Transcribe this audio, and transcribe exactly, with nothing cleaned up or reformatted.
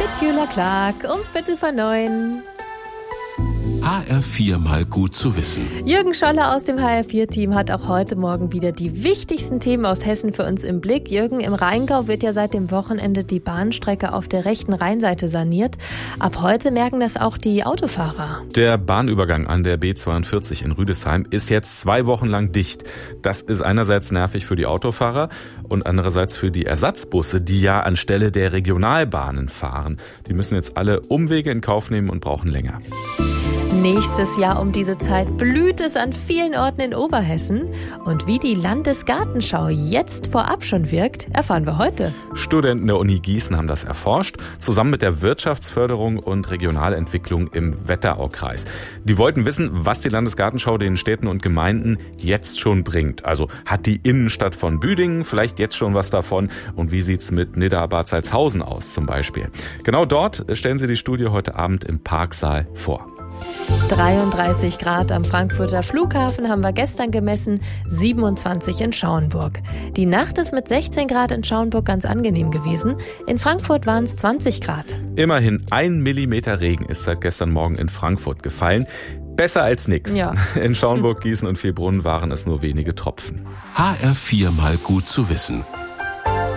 Mit Jula Clark um Viertel vor neun. H R vier mal gut zu wissen. Jürgen Scholler aus dem H R vier Team hat auch heute Morgen wieder die wichtigsten Themen aus Hessen für uns im Blick. Jürgen, im Rheingau wird ja seit dem Wochenende die Bahnstrecke auf der rechten Rheinseite saniert. Ab heute merken das auch die Autofahrer. Der Bahnübergang an der B zweiundvierzig in Rüdesheim ist jetzt zwei Wochen lang dicht. Das ist einerseits nervig für die Autofahrer und andererseits für die Ersatzbusse, die ja anstelle der Regionalbahnen fahren. Die müssen jetzt alle Umwege in Kauf nehmen und brauchen länger. Nächstes Jahr um diese Zeit blüht es an vielen Orten in Oberhessen. Und wie die Landesgartenschau jetzt vorab schon wirkt, erfahren wir heute. Studenten der Uni Gießen haben das erforscht, zusammen mit der Wirtschaftsförderung und Regionalentwicklung im Wetteraukreis. Die wollten wissen, was die Landesgartenschau den Städten und Gemeinden jetzt schon bringt. Also hat die Innenstadt von Büdingen vielleicht jetzt schon was davon? Und wie sieht's mit Nidda-Bad Salzhausen aus zum Beispiel? Genau dort stellen sie die Studie heute Abend im Parksaal vor. dreiunddreißig Grad am Frankfurter Flughafen haben wir gestern gemessen, siebenundzwanzig in Schauenburg. Die Nacht ist mit sechzehn Grad in Schauenburg ganz angenehm gewesen. In Frankfurt waren es zwanzig Grad. Immerhin ein Millimeter Regen ist seit gestern Morgen in Frankfurt gefallen. Besser als nix. Ja. In Schauenburg, Gießen und Vierbrunn waren es nur wenige Tropfen. H R vier mal gut zu wissen.